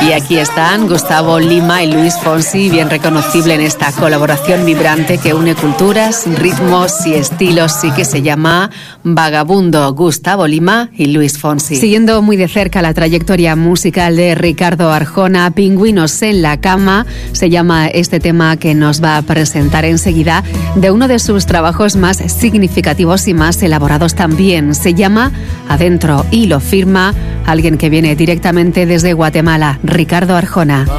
Y aquí están Gustavo Lima y Luis Fonsi, bien reconocible en esta colaboración vibrante que une culturas, ritmos y estilos y que se llama Vagabundo. Gustavo Lima y Luis Fonsi. Siguiendo muy de cerca la trayectoria musical de Ricardo Arjona, Pingüinos en la cama, se llama este tema que nos va a presentar enseguida, de uno de sus trabajos más significativos y más elaborados también. Se llama Adentro y lo firma alguien que viene directamente desde Guatemala, Ricardo Arjona.